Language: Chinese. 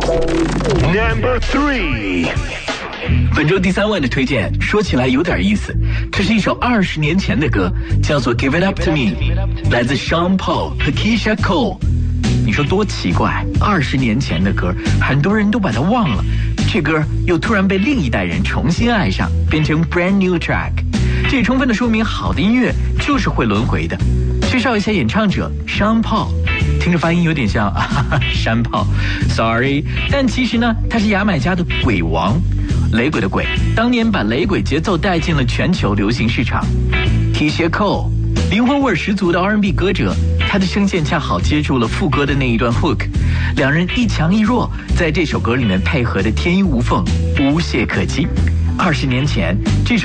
Number 3。 本周第3位的推荐，说起来有点意思，这是一首20年前的歌，叫做 Give It Up To Me， 来自 Sean Paul 和 Keisha Cole。你说多奇怪，20年前的歌，很多人都把它忘了，这歌又突然被另一代人重新爱上，变成 brand new track。这也充分的说明，好的音乐就是会轮回的。介绍一下演唱者 Sean Paul， 听着发音有点像山炮 ，sorry， 但其实呢，他是牙买加的鬼王，雷鬼的鬼，当年把雷鬼节奏带进了全球流行市场。Keisha Cole， 灵魂味十足的 R&B 歌者，他的声线恰好接住了副歌的那一段 hook， 两人一强一弱，在这首歌里面配合的天衣无缝，无懈可击。20年前，这首